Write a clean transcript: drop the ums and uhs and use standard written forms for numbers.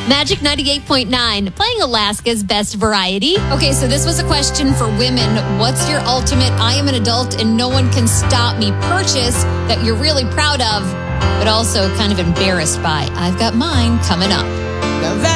Magic 98.9, playing Alaska's best variety. Okay, so this was a question for women. What's your ultimate I am an adult and no one can stop me purchase that you're really proud of, but also kind of embarrassed by? I've got mine coming up.